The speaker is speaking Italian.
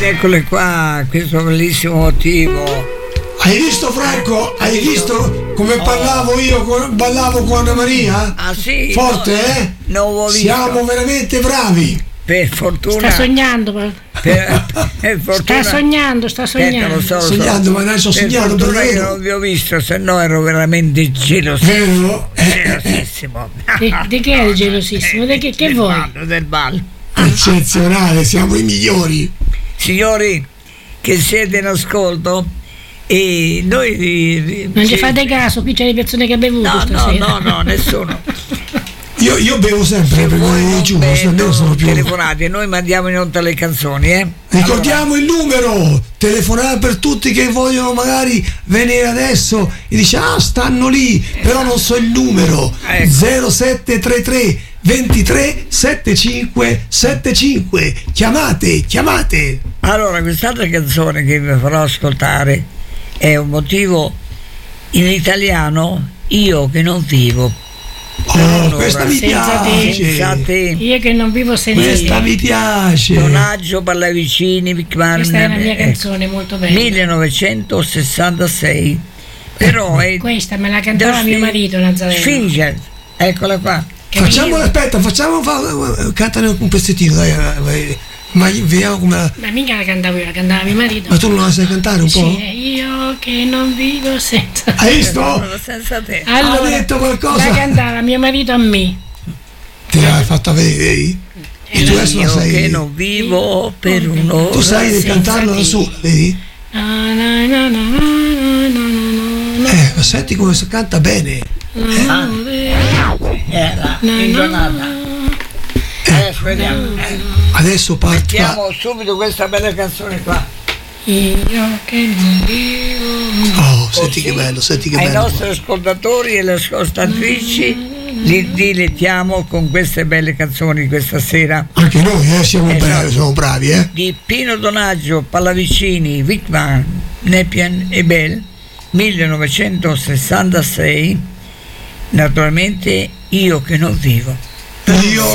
Ed eccole qua, questo bellissimo motivo. Hai visto Franco? Hai visto come ballavo ballavo con Anna Maria? Ah sì? Forte, Non l'ho visto. Siamo veramente bravi. Per fortuna. Sta sognando. Per fortuna. Sta sognando. Lo so. Sognando, ma non so sognato per fortuna che non vi ho visto, se no ero veramente gelosissimo. Gelosissimo. Di che eri gelosissimo? Di che vuoi? Del ballo. Eccezionale, siamo i migliori. Signori che siete in ascolto, e noi non ci fate caso, qui c'è le persone che ha bevuto stasera. No, nessuno. Io bevo sempre per voi giù, non sono più. Telefonate, noi mandiamo in onda le canzoni, Ricordiamo il numero, telefonate per tutti che vogliono magari venire adesso e dice stanno lì, però non so il numero. 0733 23 75 75. Chiamate. Allora, quest'altra canzone che vi farò ascoltare è un motivo in italiano, Io che non vivo. Questa mi piace. Io che non vivo senza questa mi piace. Donaggio Pallavicini, questa è la mia canzone molto bella. 1966. Però è questa me la cantava mio marito Nazareno. Finge, eccola qua. Cantane un pezzettino, dai. Ma vediamo come. Ma mica la cantavo io, la cantava mio marito. Ma tu non la sai cantare un po'? Sì, io che non vivo senza. Hai visto? Senza te. Allora, ha detto qualcosa. La cantava mio marito a me. Te l'hai fatta vedere? E tu adesso la sai. Io che non vivo per un'ora. Tu sai di cantarla da sola, vedi? Ma senti come si canta bene. Era indonata. Vediamo. Adesso parte. Mettiamo subito questa bella canzone qua. Io che non vivo. Senti che bello, bello. Ai nostri ascoltatori e le ascoltatrici li dilettiamo con queste belle canzoni questa sera. Anche noi siamo bravi. Di Pino Donaggio, Pallavicini, Wickman, Nepian e Bell, 1966. Naturalmente Io che non vivo. Io